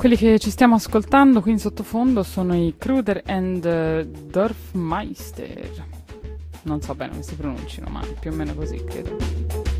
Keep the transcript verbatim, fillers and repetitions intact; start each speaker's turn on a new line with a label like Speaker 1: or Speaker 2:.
Speaker 1: quelli che ci stiamo ascoltando qui in sottofondo sono i Kruder and uh, Dorfmeister. Non so bene come si pronunciano, ma più o meno così, credo.